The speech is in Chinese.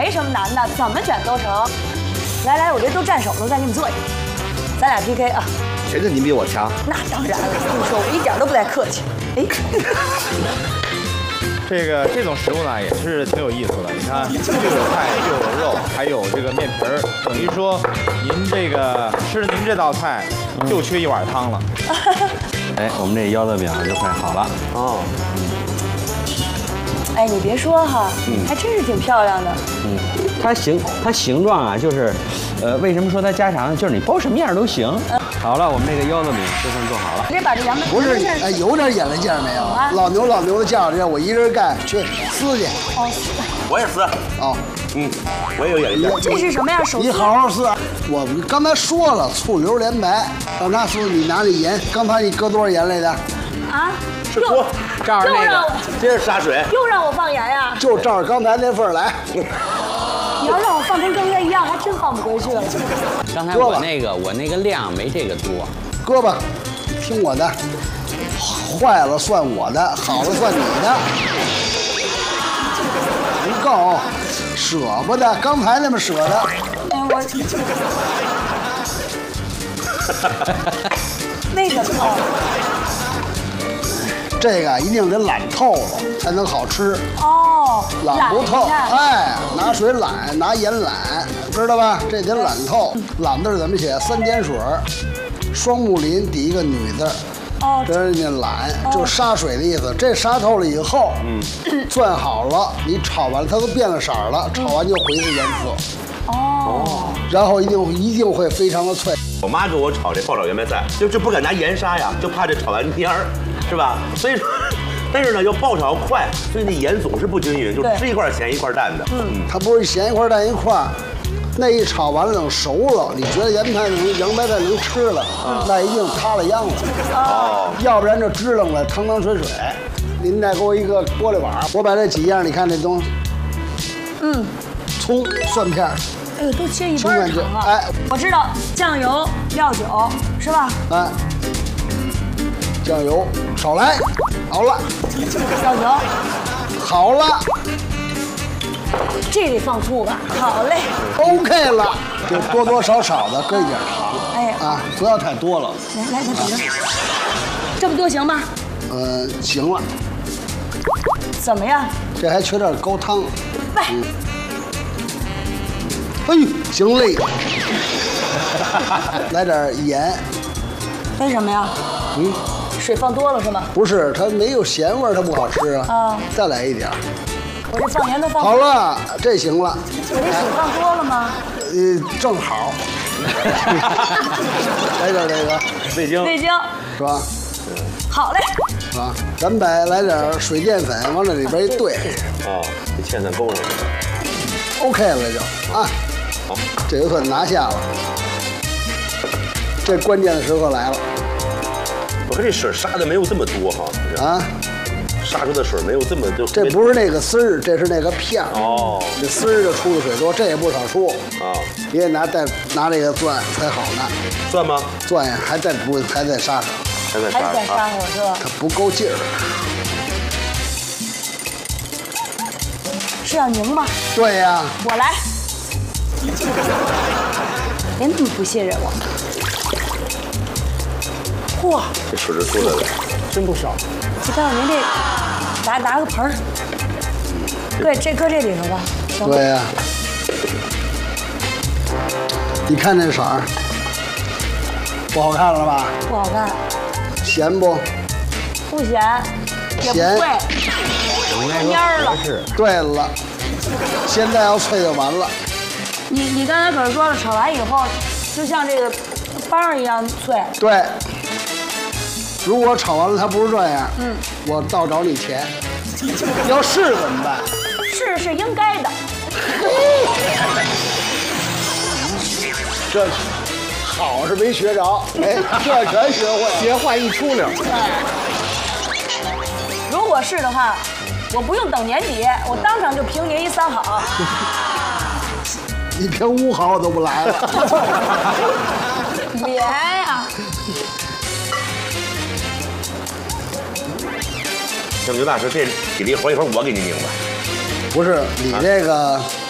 没什么难的，怎么卷都成。来来，我这都蘸手了，我再给你做一个，咱俩 PK 啊！ 谁知你比我强？ 那当然了，跟你说，我一点都不带客气。哎， 这种食物呢也是挺有意思的。你看，又有菜又有肉，还有这个面皮儿，等于说您这个吃了您这道菜就缺一碗汤了。 哎，我们这腰子饼就快好了。 哦， 哎，你别说哈，还真是挺漂亮的。 它形状啊，就是，为什么说它家常呢？就是你包什么样都行。好了，我们这个腰子饼就算做好了。 直接把这杨梅不是，哎，有点眼力劲儿没有？老牛的酱这我一人干，去撕去。 哦， 我也撕。 哦， 我也有眼力劲儿。 这是什么呀？手撕。 你好好撕。我们刚才说了，醋溜连白。让他撕，你拿那盐，刚才你搁多少盐来的？ 啊？ 是锅， 照着那个， 接着杀水。 又让我放盐呀？ 就照着刚才那份儿来。 你要让我放跟刚才一样，还真放不回去了。 刚才我那个量没这个多。 搁吧，听我的，坏了算我的，好了算你的。不够，舍不得，刚才那么舍得。 哎，我那个这个一定得懒透了才能好吃。 哦， 懒不透， 你看哎，拿水懒，拿盐懒，知道吧？这得懒透。懒字怎么写？3点水，双木林底一个女字。 哦， 这是那懒，就是杀水的意思。这杀透了以后，攥好了，你炒完了它都变了色儿了，炒完就回是原色。 哦， 然后一定会非常的脆。 我妈给我炒这爆炒圆白菜，就不敢拿盐杀呀，就怕这炒完蔫儿，是吧？所以说，但是呢要爆炒快，所以那盐总是不均匀，就吃一块咸一块淡的。 它不是咸一块淡一块，那一炒完了等熟了，你觉得杨白菜能吃了，那一定塌了秧了。 哦， 要不然就支棱了，汤水。您再给我一个玻璃碗，我把这几样，你看这东西，葱、蒜片。 哎呦，都切一半儿长啊！ 哎， 我知道酱油、料酒是吧？ 哎，酱油少来，好了， 料酒， 好了， 这得放醋吧？好嘞。 OK 了，就多多少少的搁一点糖。 哎呀啊，不要太多了。 来，咱等着，这么多行吗？ 行了， 怎么样？ 这还缺点高汤。 喂， 哎呦，行嘞，来点盐。 为什么呀？水放多了是吗？ 不是，它没有咸味儿，它不好吃啊。 啊， 再来一点。 我这放盐都放好了，这行了。 我这水放多了吗？ 正好。来点这个味精， 味精是吧？ 好嘞。 是吧？咱来点水淀粉，往这里边一兑。 哦，这芡算勾上去。 OK 了就啊， 好， 这就算拿下了。这关键的时刻来了。 我看这水杀的没有这么多哈。 啊， 杀出的水没有这么多。 这不是那个丝儿，这是那个片儿。 哦， 这丝儿就出的水多，这也不少出。 啊， 你也拿这个钻揣好呢。 钻吗？ 钻呀，还在杀上。 还在杀会儿是吧？ 它不够劲儿。 是要拧吗？ 对呀。 我来。您这么不信任我？嚯， 这水就出来了， 真不少。 我告诉您这，拿个盆儿，搁这里头吧。 对呀。你看这色儿，不好看了吧？ 不好看。 咸不？ 不咸，也不咸脆，蔫儿了。 对了，现在要脆就完了。 你刚才可是说了，炒完以后就像这个帮儿一样脆。 对。如果炒完了它不是这样，我倒找你钱。要是怎么办？ 是应该的。 这好是没学着，哎，这全学会了。 学坏一出溜。 如果是的话，我不用等年底，我当场就评您一3好。 你评5好我都不来了。 别呀！ 那么牛大师，这体力活一会儿我给你拧吧。 不是你这个